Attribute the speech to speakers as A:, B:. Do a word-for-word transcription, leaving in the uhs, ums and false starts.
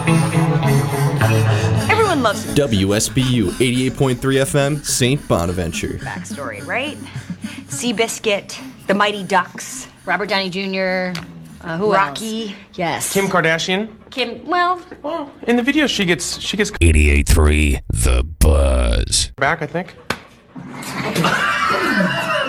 A: Everyone loves it.
B: W S B U eighty-eight point three F M, Saint Bonaventure.
A: Backstory, right? Seabiscuit, the Mighty Ducks,
C: Robert Downey Junior, uh, who
A: Rocky.
C: else? Yes.
D: Kim Kardashian.
C: Kim, well,
D: Well, in the video, she gets she gets
E: eighty-eight point three The Buzz.
D: back, I think.